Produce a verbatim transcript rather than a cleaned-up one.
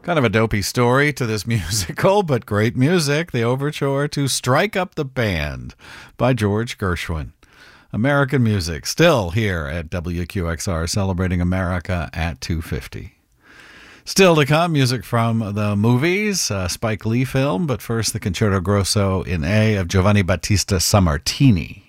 Kind of a dopey story to this musical, but great music. The overture to Strike Up the Band by George Gershwin. American music, still here at W Q X R, celebrating America at two fifty. Still to come, music from the movies, a Spike Lee film, but first the Concerto Grosso in A of Giovanni Battista Sammartini.